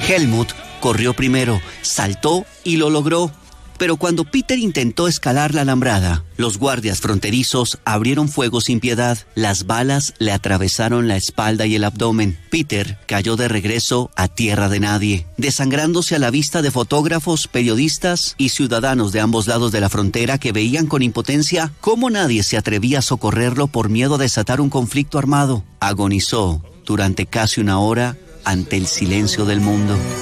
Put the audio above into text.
Helmut corrió primero, saltó y lo logró. Pero cuando Peter intentó escalar la alambrada, los guardias fronterizos abrieron fuego sin piedad. Las balas le atravesaron la espalda y el abdomen. Peter cayó de regreso a tierra de nadie, desangrándose a la vista de fotógrafos, periodistas y ciudadanos de ambos lados de la frontera que veían con impotencia cómo nadie se atrevía a socorrerlo por miedo a desatar un conflicto armado. Agonizó durante casi una hora ante el silencio del mundo.